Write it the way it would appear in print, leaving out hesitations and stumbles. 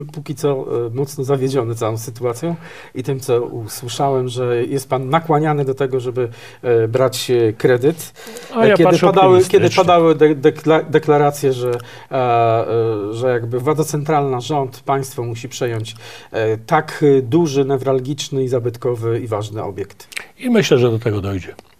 póki co mocno zawiedziony całą sytuacją i tym, co usłyszałem, że jest pan nakłaniany do tego, żeby brać kredyt. A ja Kiedy padały deklaracje, że jakby władza centralna, rząd, państwo musi przejąć tak duży, newralgiczny i zabytkowy i ważny obiekt. I myślę, że do tego dojdzie.